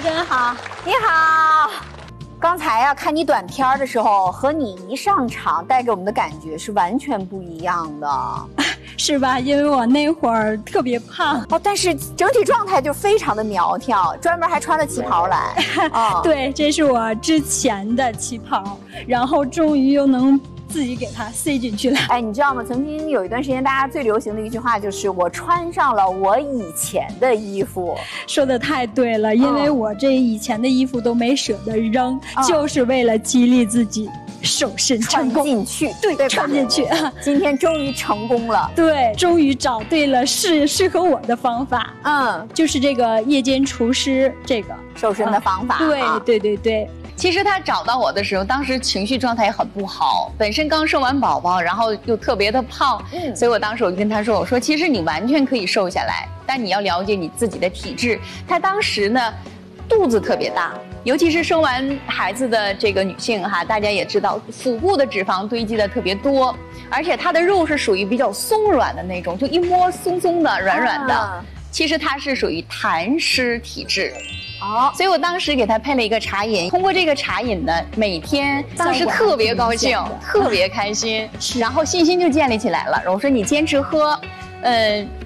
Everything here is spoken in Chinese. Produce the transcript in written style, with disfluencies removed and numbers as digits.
真好。 你好。刚才呀，看你短片的时候，和你一上场带给我们的感觉是完全不一样的， 是吧？因为我那会儿特别胖哦，但是整体状态就非常的苗条，专门还穿了旗袍来。 哦，对，这是我之前的旗袍，然后终于又能自己给它塞进去了。 哎，你知道吗？曾经有一段时间，大家最流行的一句话就是“我穿上了我以前的衣服”。 说的太对了，因为我这以前的衣服都没舍得扔，就是为了激励自己瘦身成功。 穿进去， 对，穿进去。 今天终于成功了。 对，终于找对了适合我的方法。就是这个夜间厨师这个瘦身的方法。 对。 其实他找到我的时候，当时情绪状态也很不好，本身刚生完宝宝，然后又特别的胖，所以我当时我就跟他说，我说其实你完全可以瘦下来，但你要了解你自己的体质。他当时呢，肚子特别大，尤其是生完孩子的这个女性哈，大家也知道，腹部的脂肪堆积的特别多，而且她的肉是属于比较松软的那种，就一摸松松的、软软的。其实她是属于痰湿体质。所以我当时给他配了一个茶饮，通过这个茶饮呢，每天当时特别高兴，特别开心，然后信心就建立起来了。我说你坚持喝，